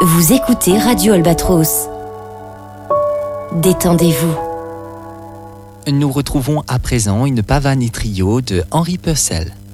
Vous écoutez Radio Albatros. Détendez-vous. Nous retrouvons à présent une pavane et trio de Henry Purcell.